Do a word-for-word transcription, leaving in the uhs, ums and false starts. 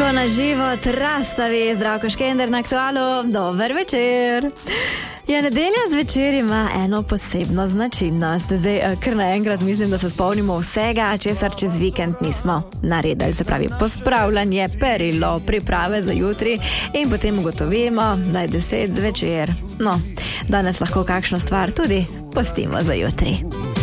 To na živo, trastavi, Zdravko Škender na Aktualu, dober večer. Ja, nedelja zvečer ima eno posebno značilnost. Zdaj, kar naenkrat mislim, da se spomnimo vsega, česar čez vikend nismo naredili. Se pravi, pospravljanje, perilo, priprave za jutri in potem ugotovimo, da je deset zvečer. No, danes lahko kakšno stvar tudi pustimo za jutri.